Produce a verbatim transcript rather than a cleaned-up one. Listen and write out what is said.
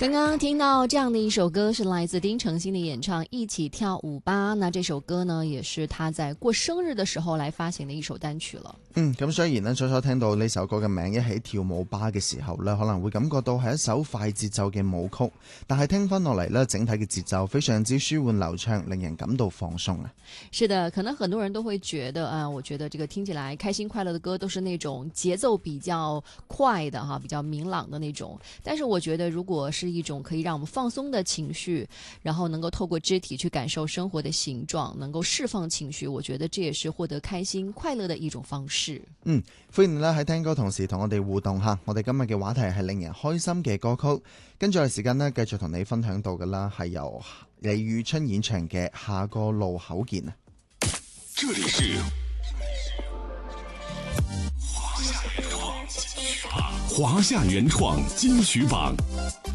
刚刚听到这样的一首歌是來自丁程鑫的演唱《一起跳舞吧》，那這首歌呢也是他在過生日的時候來發行的一首單曲了。 嗯，咁雖然呢初初聽到呢首歌嘅名《一起跳舞吧》嘅時候呢，可能會感覺到係一首快節奏嘅舞曲，但係聽翻落嚟呢，整體嘅節奏非常之舒緩流暢，令人感到放鬆啊。 是的，可能很多人都會覺得啊，我覺得這個聽起來開心快樂的歌都是那種節奏比較快的哈，比較明朗的那種。但是我覺得如果是一種可以讓我們放鬆的情緒，然後能夠透過肢體去感受生活的形狀，能夠釋放情緒，我覺得這也是獲得開心快樂的一種方式。 嗯，歡迎你喺聽歌同時同我哋互動下。我哋今日嘅話題係令人開心嘅歌曲，跟住嘅時間呢，繼續同你分享到嘅啦，係由李宇春演唱嘅《下個路口見》啊。 這裡是華夏原創金曲榜，華夏原創金曲榜。